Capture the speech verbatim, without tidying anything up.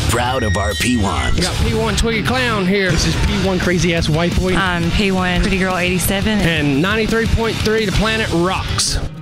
proud of our P ones. We got P one Twiggy Clown here. This is P one Crazy Ass White Boy. I'm P one Pretty Girl eighty-seven. And ninety-three point three The Planet Rocks.